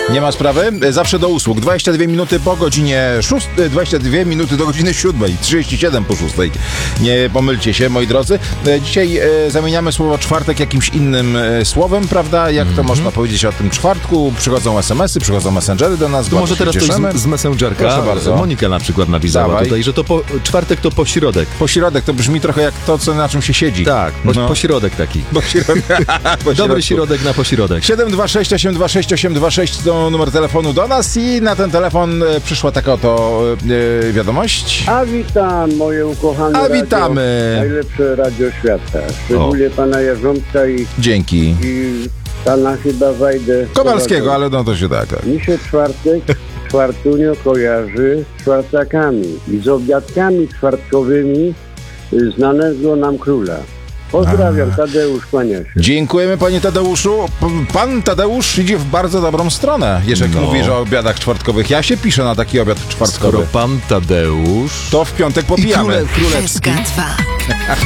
Nie ma sprawy. Zawsze do usług. 22 minuty po godzinie 6, 22 minuty do godziny 7, 37 po 6. Nie pomylcie się, moi drodzy. Dzisiaj zamieniamy słowo czwartek jakimś innym słowem, prawda? Jak to można powiedzieć o tym czwartku? Przychodzą SMS-y, przychodzą messengery do nas. To może teraz coś z Messengerka. Proszę bardzo. Monika na przykład napisała Dawaj. tutaj, że to czwartek to pośrodek. Pośrodek to brzmi trochę jak to, co na czym się siedzi. Tak, pośrodek taki. Dobry środek na pośrodek. 726 826 826 to numer telefonu do nas i na ten telefon przyszła taka oto wiadomość. A witam, moje ukochane A witamy. Radio, najlepsze radio świata. Szczególnie pana Jarząbka Dzięki. i pana chyba Wajdę Kowalskiego, ale no to się tak. Mi się czwartunio kojarzy z czwartakami i z obiadkami czwartkowymi znanego nam króla. Pozdrawiam, Tadeusz, kłania się. Dziękujemy, panie Tadeuszu. Pan Tadeusz idzie w bardzo dobrą stronę, jeżeli mówisz o obiadach czwartkowych. Ja się piszę na taki obiad czwartkowy. Skoro pan Tadeusz... To w piątek popijamy. Królewski. Polska 2.